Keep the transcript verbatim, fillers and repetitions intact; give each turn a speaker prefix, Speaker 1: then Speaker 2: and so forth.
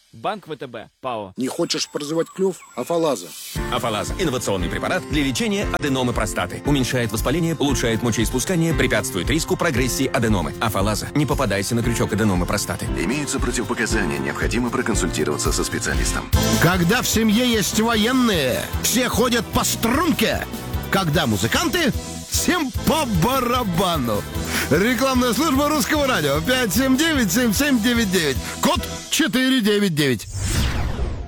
Speaker 1: Банк ВТБ, ПАО.
Speaker 2: Не хочешь прозевать клюв? Афалаза.
Speaker 3: Афалаза – инновационный препарат для лечения аденомы простаты. Уменьшает воспаление, улучшает мочеиспускание, препятствует риску прогрессии аденомы. Афалаза. Не попадайся на крючок аденомы простаты.
Speaker 4: Имеются противопоказания, необходимо проконсультироваться со специалистом.
Speaker 5: Когда в семье есть военные, все ходят по струнке. Когда музыканты, всем по барабану. Рекламная служба Русского радио. пять семь девять семь семь девять девять. Код четыре девять девять.